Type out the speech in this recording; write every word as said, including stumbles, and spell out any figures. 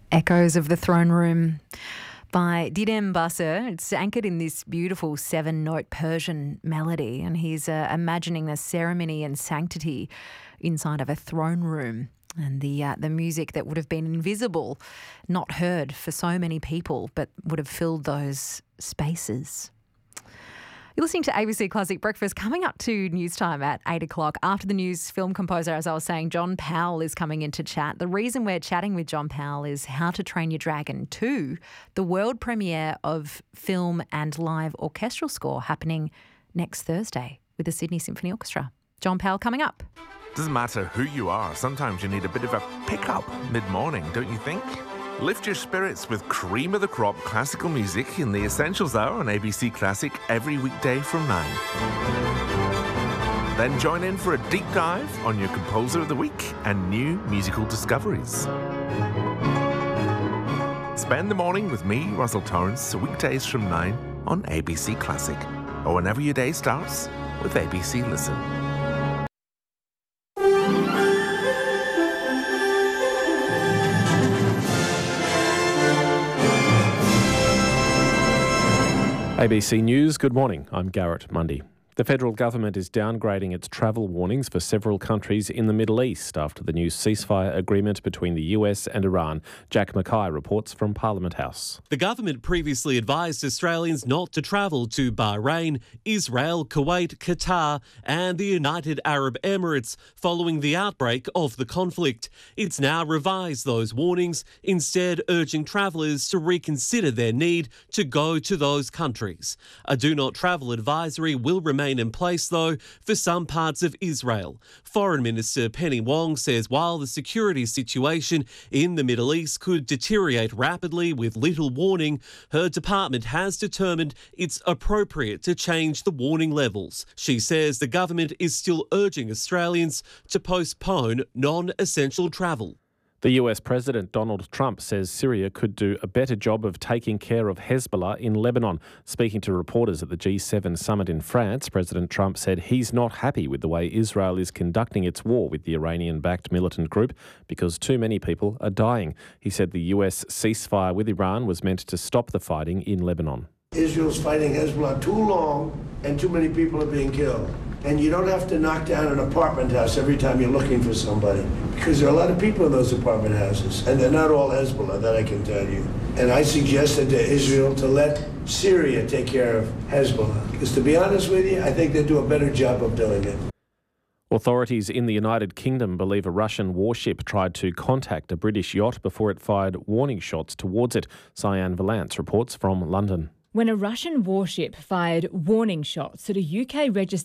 Echoes of the Throne Room by Didem Basir. It's anchored in this beautiful seven-note Persian melody, and he's uh, imagining the ceremony and sanctity inside of a throne room, and the uh, the music that would have been invisible, not heard for so many people, but would have filled those spaces. You're listening to A B C Classic Breakfast. Coming up to news time at eight o'clock. After the news, film composer, as I was saying, John Powell is coming in to chat. The reason we're chatting with John Powell is How to Train Your Dragon two, the world premiere of film and live orchestral score happening next Thursday with the Sydney Symphony Orchestra. John Powell coming up. Doesn't matter who you are, sometimes you need a bit of a pick-up mid-morning, don't you think? Lift your spirits with cream of the crop classical music in the Essentials Hour on A B C Classic every weekday from nine. Then join in for a deep dive on your composer of the week and new musical discoveries. Spend the morning with me, Russell Torrance, weekdays from nine on A B C Classic. Or whenever your day starts with A B C Listen. A B C News, good morning. I'm Garrett Mundy. The federal government is downgrading its travel warnings for several countries in the Middle East after the new ceasefire agreement between the U S and Iran. Jack Mackay reports from Parliament House. The government previously advised Australians not to travel to Bahrain, Israel, Kuwait, Qatar and the United Arab Emirates following the outbreak of the conflict. It's now revised those warnings, instead urging travellers to reconsider their need to go to those countries. A do not travel advisory will remain in place, though, for some parts of Israel. Foreign Minister Penny Wong says while the security situation in the Middle East could deteriorate rapidly with little warning, her department has determined it's appropriate to change the warning levels. She says the government is still urging Australians to postpone non-essential travel. The U S President Donald Trump says Syria could do a better job of taking care of Hezbollah in Lebanon. Speaking to reporters at the G seven summit in France, President Trump said he's not happy with the way Israel is conducting its war with the Iranian-backed militant group because too many people are dying. He said the U S ceasefire with Iran was meant to stop the fighting in Lebanon. Israel's fighting Hezbollah too long and too many people are being killed. And you don't have to knock down an apartment house every time you're looking for somebody, because there are a lot of people in those apartment houses, and they're not all Hezbollah, that I can tell you. And I suggested to Israel to let Syria take care of Hezbollah, because to be honest with you, I think they do a better job of doing it. Authorities in the United Kingdom believe a Russian warship tried to contact a British yacht before it fired warning shots towards it. Cyan Valance reports from London. When a Russian warship fired warning shots at a U K registered